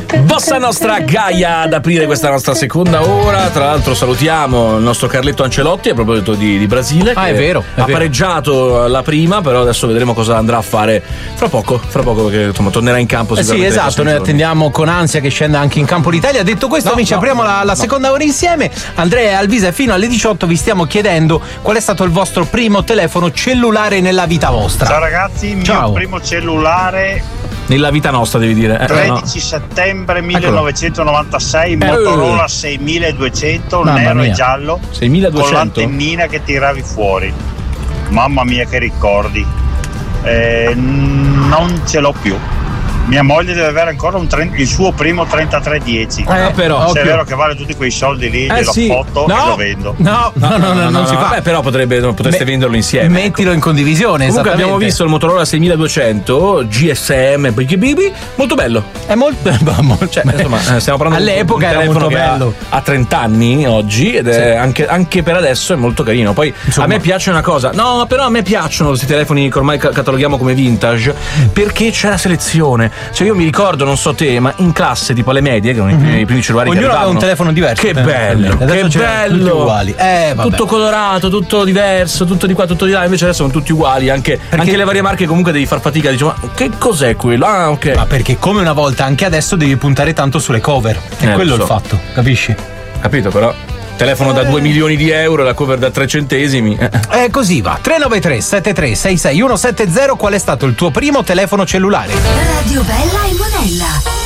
Bossa Nostra Gaia ad aprire questa nostra seconda ora. Tra l'altro salutiamo il nostro Carletto Ancelotti a proposito di Brasile. Ah, che è vero. Ha pareggiato la prima, però adesso vedremo cosa andrà a fare fra poco perché insomma tornerà in campo sicuramente. Sì, esatto, noi attendiamo con ansia che scenda anche in campo l'Italia. Detto questo, amici, apriamo la seconda ora insieme. Andrea e Alvise, fino alle 18 vi stiamo chiedendo qual è stato il vostro primo telefono cellulare nella vita vostra. Ciao ragazzi, mio primo cellulare nella vita nostra, devi dire. 13 settembre 1996, Motorola 6200, nero e giallo, 6200? con l'antennina che tiravi fuori. Mamma mia che ricordi. Non ce l'ho più. Mia moglie deve avere ancora il suo primo 3310. Però se è vero che vale tutti quei soldi lì, glielo foto e lo vendo. No, non si fa. Però potreste venderlo insieme. Mettilo in condivisione. Comunque abbiamo visto il Motorola 6200 GSM molto bello. È molto cioè, insomma, stiamo parlando all'epoca di un era telefono molto bello. Ha 30 anni oggi ed è anche per adesso è molto carino. Poi insomma, a me piace una cosa. No, però a me piacciono questi telefoni che ormai cataloghiamo come vintage perché c'è la selezione. Cioè io mi ricordo, non so te, ma in classe tipo alle medie, che erano i primi cellulari ognuno che aveva un telefono diverso. Che bello, che bello, tutti uguali. Tutto colorato, tutto diverso, tutto di qua, tutto di là. Invece adesso sono tutti uguali, anche le varie marche comunque devi far fatica, dici ma che cos'è quello? Ah, ok. Ma perché come una volta anche adesso devi puntare tanto sulle cover. È quello il fatto, capisci? Capito, però telefono da 2 milioni di euro, la cover da 3 centesimi. Così va. 393 73 66 170. Qual è stato il tuo primo telefono cellulare? Radio Bella e Monella.